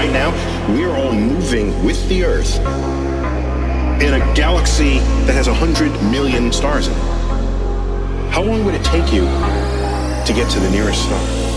right now, we are all moving with the Earth in a galaxy that has 100 million stars in it. How long would it take you to get to the nearest star?